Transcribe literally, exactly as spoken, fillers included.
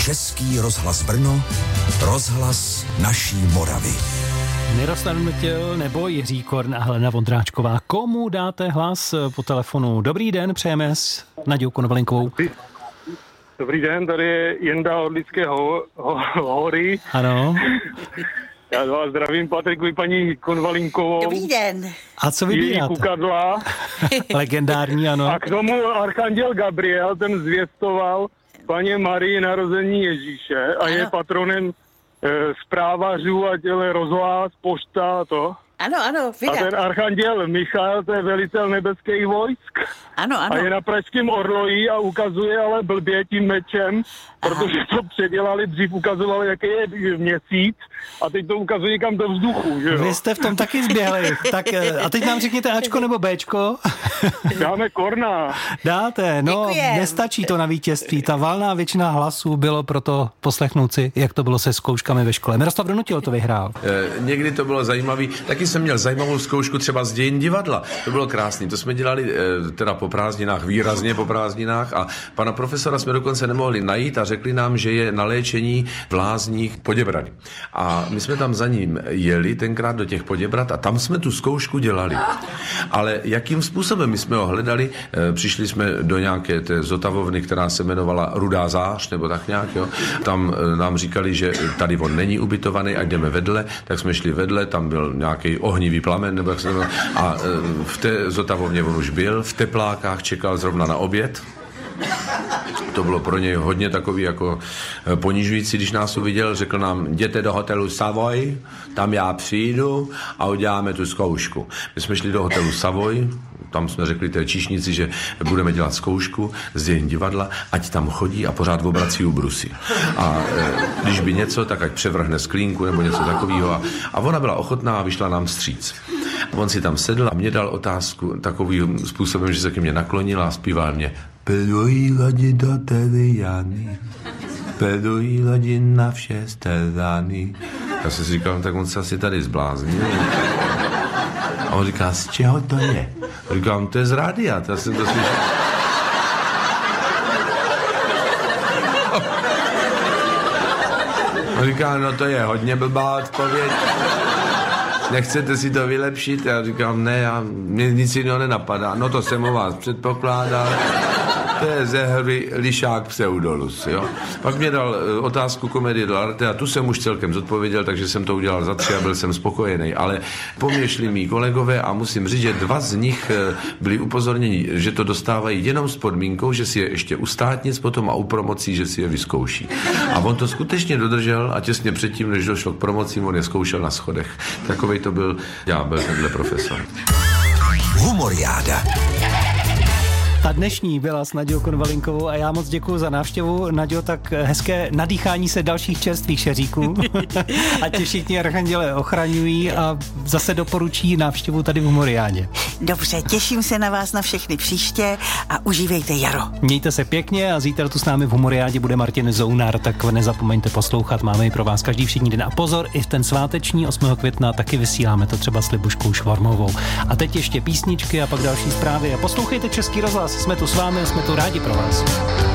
Český rozhlas Brno, rozhlas naší Moravy. Miroslav Nutil nebo Jiří Korn a Helena Vondráčková. Komu dáte hlas po telefonu? Dobrý den, přejeme s Naďou Konvalinkovou. Dobrý den, tady je Jenda od Lidské ho, ho, hory. Ano. Já vás zdravím, Patriku i paní Konvalinkovou. Dobrý den. A co vybíráte? Kukadla. Legendární, ano. A k tomu archanděl Gabriel, ten zvěstoval paně Marii narození Ježíše a ano. Je patronem e, zprávařů a těle rozhlas, pošta a to. Ano, ano, vydat. A ten archanděl Michal, to je velitel nebeských vojsk. Ano, ano. A je na pražském orloji a ukazuje ale blbě tím mečem, protože to předělali, dřív ukazovali, jaký je měsíc a teď to ukazuje někam do vzduchu, že jo? Vy jste v tom taky zběhli. Tak a teď nám řekněte Ačko nebo Béčko. Dáme Korna. Dáte, no Děkujem. Nestačí to na vítězství. Ta valná většina hlasů bylo proto poslechnout si, jak to bylo se zkouškami ve škole. Miroslav Donutil to vyhrál. E, někdy to bylo zajímavý. Taky jsem měl zajímavou zkoušku třeba z dějin divadla. To bylo krásný. To jsme dělali e, teda po prázdninách, výrazně po prázdninách a pana profesora jsme dokonce nemohli najít a řekli nám, že je na léčení v Lázních Poděbrady. A my jsme tam za ním jeli tenkrát do těch Poděbrad a tam jsme tu zkoušku dělali. Ale jakým způsobem my jsme ho hledali? E, přišli jsme do nějaké té zotavovny, která se jmenovala Rudá zář, nebo tak nějak, jo. Tam e, nám říkali, že tady on není ubytovaný a jdeme vedle, tak jsme šli vedle, tam byl nějaký ohnivý plamen, nebo jak se to... A e, v té zotavovně on už byl, v teplákách čekal zrovna na oběd. To bylo pro něj hodně takový jako ponižující, když nás uviděl, řekl nám, jděte do hotelu Savoy, tam já přijdu a uděláme tu zkoušku. My jsme šli do hotelu Savoy, tam jsme řekli té číšnici, že budeme dělat zkoušku z dějin divadla, ať tam chodí a pořád obrací ubrusy. A e, když by něco, tak ať převrhne sklínku nebo něco takového. A, a ona byla ochotná a vyšla nám vstříc. On si tam sedl a mě dal otázku takovým způsobem, že se ke mně naklonil a zpíval mě Pedují lidi do Teriany, pedují lidi na vše strany. Já jsem si říkal, tak on se asi tady zbláznil. A on říká, z čeho to je? A říkám, to je z rádia, já jsem to slyšel. A říká, no to je hodně blbá odpověď. Nechcete si to vylepšit? Já říkám, ne, já, mě nic jiného nenapadá. No to jsem o vás předpokládal. To je ze hry Lišák Pseudolus, jo. Pak mě dal otázku komedie dell'arte a tu jsem už celkem zodpověděl, takže jsem to udělal za tři a byl jsem spokojený. Ale po mně šli mý kolegové a musím říct, že dva z nich byli upozorněni, že to dostávají jenom s podmínkou, že si je ještě u státnic potom a u promocí, že si je vyzkouší. A on to skutečně dodržel a těsně předtím, než došlo k promocím, on je zkoušel na schodech. Takovej to byl, já byl tenhle profesor. Humoriáda. Ta dnešní byla s Naďou Konvalinkovou a já moc děkuju za návštěvu. Naďo, tak hezké nadýchání se dalších čerstvých šeříků. A tě všichni archanděle ochraňují a zase doporučí návštěvu tady v Humoriádě. Dobře, těším se na vás na všechny příště a užívejte jaro. Mějte se pěkně a zítra tu s námi v Humoriádě bude Martin Zounar, tak nezapomeňte poslouchat, máme i pro vás každý všední den. A pozor, i v ten sváteční osmého května taky vysíláme to třeba s Libuškou Švormovou. A teď ještě písničky a pak další zprávy a poslouchejte Český rozhlas. Jsme tu s vámi a jsme tu rádi pro vás.